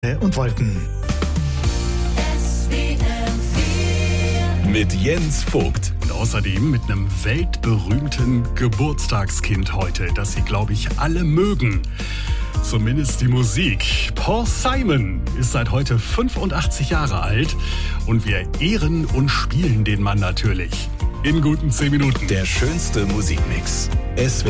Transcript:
und Wolken. Mit Jens Vogt. Und außerdem mit einem weltberühmten Geburtstagskind heute, das Sie, glaube ich, alle mögen. Zumindest die Musik. Paul Simon ist seit heute 85 Jahre alt und wir ehren und spielen den Mann natürlich. In guten 10 Minuten. Der schönste Musikmix. SWR